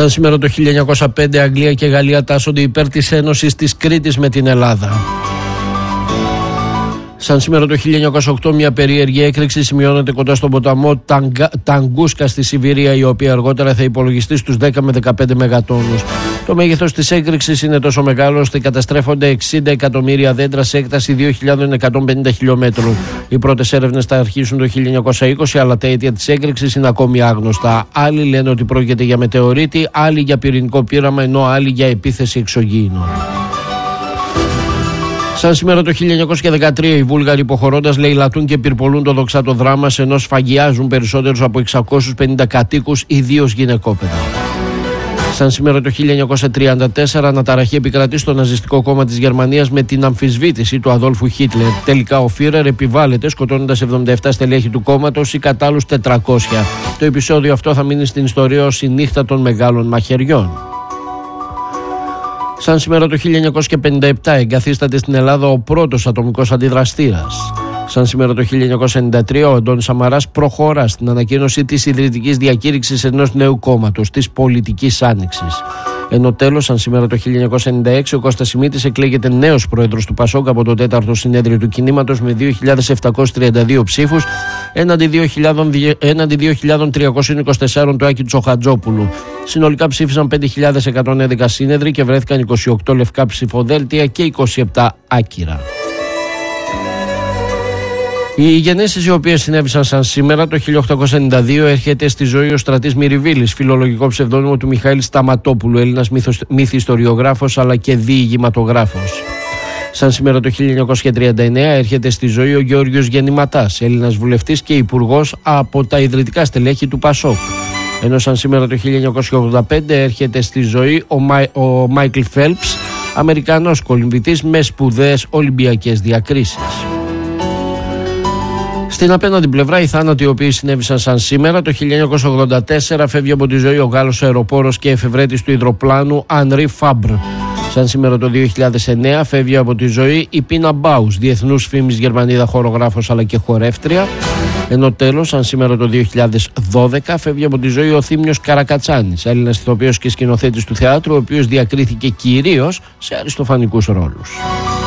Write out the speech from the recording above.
Σαν σήμερα το 1905, Αγγλία και Γαλλία τάσσονται υπέρ της Ένωσης της Κρήτης με την Ελλάδα. Σαν σήμερα το 1908, μια περίεργη έκρηξη σημειώνεται κοντά στον ποταμό Ταγκούσκα στη Σιβηρία, η οποία αργότερα θα υπολογιστεί στους 10 με 15 μεγατόνους. Το μέγεθος της έκρηξης είναι τόσο μεγάλο ώστε καταστρέφονται 60 εκατομμύρια δέντρα σε έκταση 2.150 χιλιόμετρων. Οι πρώτες έρευνες θα αρχίσουν το 1920, αλλά τα αίτια της έκρηξης είναι ακόμη άγνωστα. Άλλοι λένε ότι πρόκειται για μετεωρίτη, άλλοι για πυρηνικό πείραμα, ενώ άλλοι για επίθεση εξωγήινων. Σαν σήμερα το 1913, οι Βούλγαροι υποχωρώντας λαιλατούν και πυρπολούν το δοξάτο δράμα, ενώ σφαγιάζουν περισσότερους από 650 κατοίκους, ιδίως γυναικόπαιδα. Σαν σήμερα το 1934, αναταραχή επικρατεί στο ναζιστικό κόμμα της Γερμανίας με την αμφισβήτηση του Αδόλφου Χίτλερ. Τελικά ο Φίρερ επιβάλλεται, σκοτώνοντας 77 στελέχη του κόμματος ή κατ' άλλους 400. Το επεισόδιο αυτό θα μείνει στην ιστορία ως η νύχτα των μεγάλων μαχαιριών. Σαν σήμερα το 1957, εγκαθίσταται στην Ελλάδα ο πρώτος ατομικός αντιδραστήρας. Σαν σήμερα το 1993, ο Αντώνης Σαμαράς προχωρά στην ανακοίνωση της ιδρυτικής διακήρυξης ενός νέου κόμματος, της Πολιτικής Άνοιξης. Ενώ τέλος, σαν σήμερα το 1996, ο Κώστας Σιμίτης εκλέγεται νέος πρόεδρος του ΠΑΣΟΚ από το 4ο συνέδριο του κινήματος με 2.732 ψήφους έναντι 2.324 του Άκη Τσοχατζόπουλου. Συνολικά ψήφισαν 5.111 σύνεδροι και βρέθηκαν 28 λευκά ψηφοδέλτια και 27 άκυρα. Οι γενέσεις οι οποίες συνέβησαν σαν σήμερα, το 1892 έρχεται στη ζωή ο Στρατής Μυριβίλης, φιλολογικό ψευδόνυμο του Μιχαήλ Σταματόπουλου, Έλληνας μυθιστοριογράφος αλλά και διηγηματογράφος. Σαν σήμερα το 1939 έρχεται στη ζωή ο Γεώργιος Γεννηματάς, Έλληνας βουλευτής και υπουργός από τα ιδρυτικά στελέχη του ΠΑΣΟΚ. Ενώ σαν σήμερα το 1985 έρχεται στη ζωή ο Μάικλ Φέλπς, Αμερικανός κολυμβητής με σπουδαίες Ολυμπιακές διακρίσεις. Στην απέναντι πλευρά, οι θάνατοι οι οποίοι συνέβησαν σαν σήμερα, το 1984 φεύγει από τη ζωή ο Γάλλος αεροπόρος και εφευρέτης του υδροπλάνου Ανρί Φάμπρ. Σαν σήμερα το 2009 φεύγει από τη ζωή η Πίνα Μπάους, διεθνούς φήμης Γερμανίδα χορογράφος αλλά και χορεύτρια. Ενώ τέλος, σαν σήμερα το 2012 φεύγει από τη ζωή ο Θήμιος Καρακατσάνης, Έλληνας ηθοποιός και σκηνοθέτης του θεάτρου, ο οποίος διακρίθηκε κυρίως σε αριστοφανικούς ρόλους.